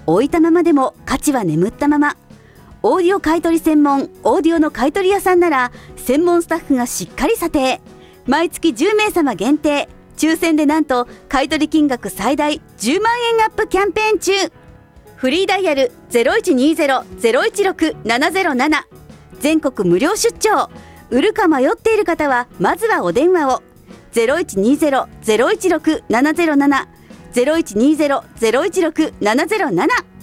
置いたままでも価値は眠ったまま。オーディオ買取専門オーディオの買取屋さんなら、専門スタッフがしっかり査定。毎月10名様限定、抽選でなんと買取金額最大10万円アップキャンペーン中。フリーダイヤル 0120-016-707、 全国無料出張。売るか迷っている方はまずはお電話を。 0120-016-707、 0120-016-707